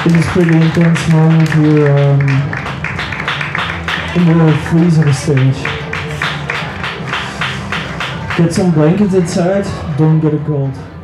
It is pretty intense moment here in the freezer stage. Get some blankets inside, don't get a cold.